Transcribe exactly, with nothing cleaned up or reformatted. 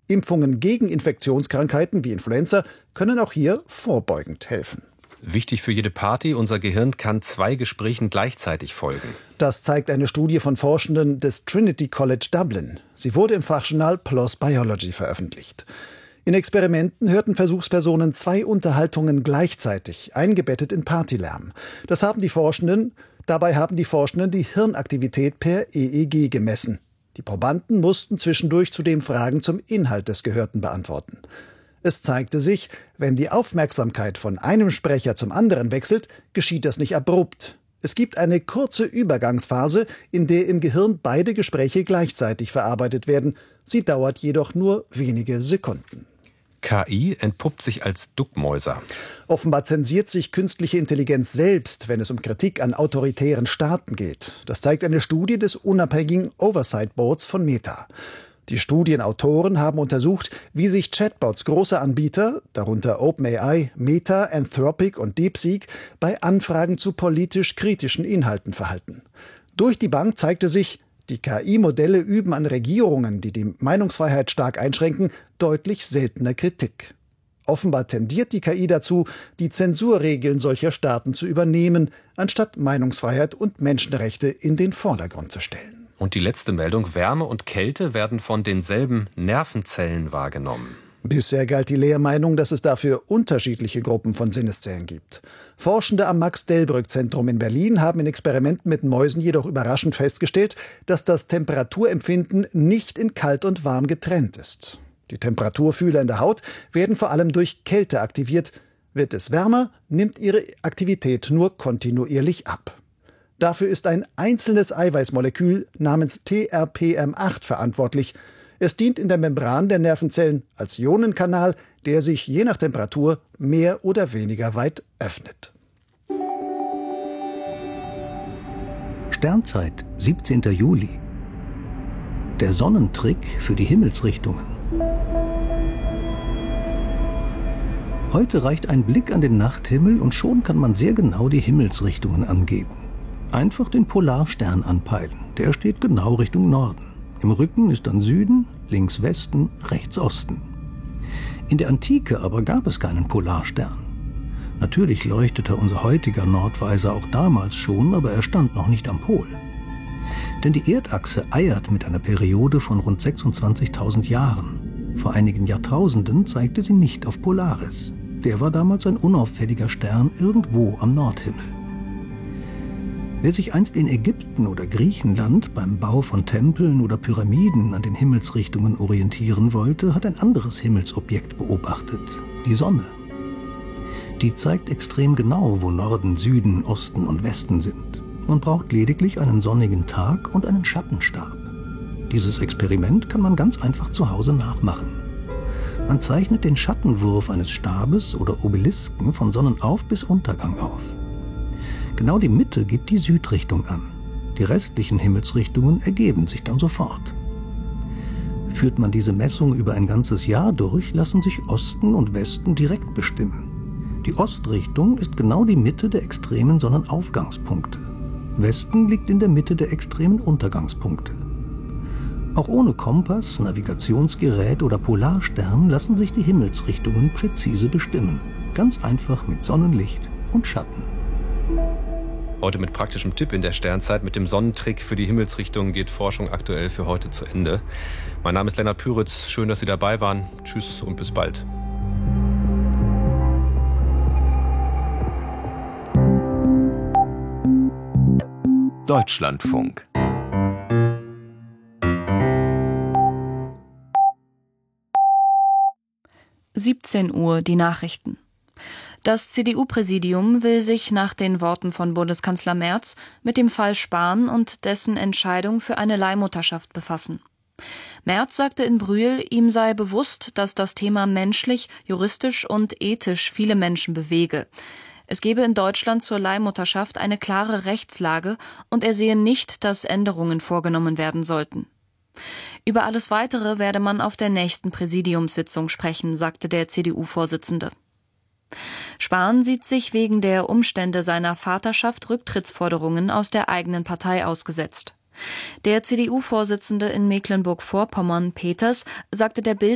Impfungen gegen Infektionskrankheiten wie Influenza können auch hier vorbeugend helfen. Wichtig für jede Party, unser Gehirn kann zwei Gesprächen gleichzeitig folgen. Das zeigt eine Studie von Forschenden des Trinity College Dublin. Sie wurde im Fachjournal PLOS Biology veröffentlicht. In Experimenten hörten Versuchspersonen zwei Unterhaltungen gleichzeitig, eingebettet in Partylärm. Das haben die Forschenden, dabei haben die Forschenden die Hirnaktivität per E E G gemessen. Die Probanden mussten zwischendurch zudem Fragen zum Inhalt des Gehörten beantworten. Es zeigte sich, wenn die Aufmerksamkeit von einem Sprecher zum anderen wechselt, geschieht das nicht abrupt. Es gibt eine kurze Übergangsphase, in der im Gehirn beide Gespräche gleichzeitig verarbeitet werden. Sie dauert jedoch nur wenige Sekunden. K I entpuppt sich als Duckmäuser. Offenbar zensiert sich künstliche Intelligenz selbst, wenn es um Kritik an autoritären Staaten geht. Das zeigt eine Studie des unabhängigen Oversight Boards von Meta. Die Studienautoren haben untersucht, wie sich Chatbots großer Anbieter, darunter OpenAI, Meta, Anthropic und DeepSeek, bei Anfragen zu politisch kritischen Inhalten verhalten. Durch die Bank zeigte sich, die K I-Modelle üben an Regierungen, die die Meinungsfreiheit stark einschränken, deutlich seltener Kritik. Offenbar tendiert die K I dazu, die Zensurregeln solcher Staaten zu übernehmen, anstatt Meinungsfreiheit und Menschenrechte in den Vordergrund zu stellen. Und die letzte Meldung, Wärme und Kälte werden von denselben Nervenzellen wahrgenommen. Bisher galt die Lehrmeinung, dass es dafür unterschiedliche Gruppen von Sinneszellen gibt. Forschende am Max-Delbrück-Zentrum in Berlin haben in Experimenten mit Mäusen jedoch überraschend festgestellt, dass das Temperaturempfinden nicht in kalt und warm getrennt ist. Die Temperaturfühler in der Haut werden vor allem durch Kälte aktiviert. Wird es wärmer, nimmt ihre Aktivität nur kontinuierlich ab. Dafür ist ein einzelnes Eiweißmolekül namens T R P M acht verantwortlich. Es dient in der Membran der Nervenzellen als Ionenkanal, der sich je nach Temperatur mehr oder weniger weit öffnet. Sternzeit, siebzehnter Juli. Der Sonnentrick für die Himmelsrichtungen. Heute reicht ein Blick an den Nachthimmel und schon kann man sehr genau die Himmelsrichtungen angeben. Einfach den Polarstern anpeilen, der steht genau Richtung Norden. Im Rücken ist dann Süden, links Westen, rechts Osten. In der Antike aber gab es keinen Polarstern. Natürlich leuchtete unser heutiger Nordweiser auch damals schon, aber er stand noch nicht am Pol. Denn die Erdachse eiert mit einer Periode von rund sechsundzwanzigtausend Jahren. Vor einigen Jahrtausenden zeigte sie nicht auf Polaris. Der war damals ein unauffälliger Stern irgendwo am Nordhimmel. Wer sich einst in Ägypten oder Griechenland beim Bau von Tempeln oder Pyramiden an den Himmelsrichtungen orientieren wollte, hat ein anderes Himmelsobjekt beobachtet, die Sonne. Die zeigt extrem genau, wo Norden, Süden, Osten und Westen sind. Man braucht lediglich einen sonnigen Tag und einen Schattenstab. Dieses Experiment kann man ganz einfach zu Hause nachmachen. Man zeichnet den Schattenwurf eines Stabes oder Obelisken von Sonnenauf- bis Untergang auf. Genau die Mitte gibt die Südrichtung an. Die restlichen Himmelsrichtungen ergeben sich dann sofort. Führt man diese Messung über ein ganzes Jahr durch, lassen sich Osten und Westen direkt bestimmen. Die Ostrichtung ist genau die Mitte der extremen Sonnenaufgangspunkte. Westen liegt in der Mitte der extremen Untergangspunkte. Auch ohne Kompass, Navigationsgerät oder Polarstern lassen sich die Himmelsrichtungen präzise bestimmen. Ganz einfach mit Sonnenlicht und Schatten. Heute mit praktischem Tipp in der Sternzeit. Mit dem Sonnentrick für die Himmelsrichtung geht Forschung aktuell für heute zu Ende. Mein Name ist Lennart Püritz. Schön, dass Sie dabei waren. Tschüss und bis bald. Deutschlandfunk. siebzehn Uhr, die Nachrichten. Das C D U-Präsidium will sich nach den Worten von Bundeskanzler Merz mit dem Fall Spahn und dessen Entscheidung für eine Leihmutterschaft befassen. Merz sagte in Brühl, ihm sei bewusst, dass das Thema menschlich, juristisch und ethisch viele Menschen bewege. Es gebe in Deutschland zur Leihmutterschaft eine klare Rechtslage und er sehe nicht, dass Änderungen vorgenommen werden sollten. Über alles Weitere werde man auf der nächsten Präsidiumssitzung sprechen, sagte der C D U-Vorsitzende. Spahn sieht sich wegen der Umstände seiner Vaterschaft Rücktrittsforderungen aus der eigenen Partei ausgesetzt. Der C D U-Vorsitzende in Mecklenburg-Vorpommern, Peters, sagte der Bild